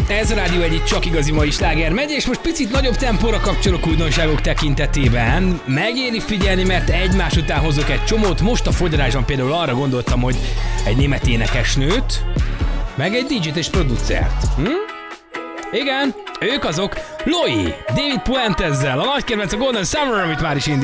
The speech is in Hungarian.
Ez a Rádió Egy csak igazi mai sláger megy, és most picit nagyobb tempóra kapcsolok újdonságok tekintetében. Megéri figyelni, mert egymás után hozok egy csomót. Most a fogyarásban például arra gondoltam, hogy egy német énekesnőt, meg egy DJ-t és producert. Igen, ők azok Loi, David Puentezzel, a nagy kedvenc a Golden Summer, amit már is indít.